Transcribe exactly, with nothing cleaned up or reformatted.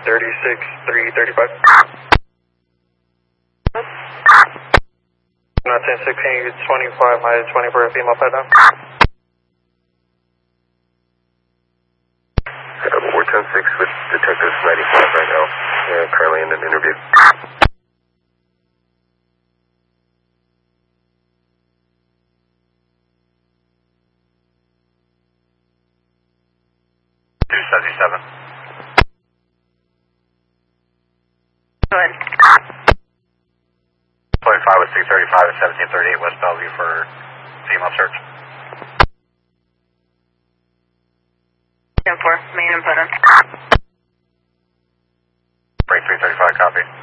thirty-six, three thirty-five. Not ten sixteen, twenty-five, my twenty for a female pet down. We're ten six with detectives ninety-five right now. Uh, currently in an interview. two seventy-seven. Go ahead. twenty-five with six thirty-five at seventeen thirty-eight West Bellevue for female search. ten four, main and put in. Break three thirty-five, copy.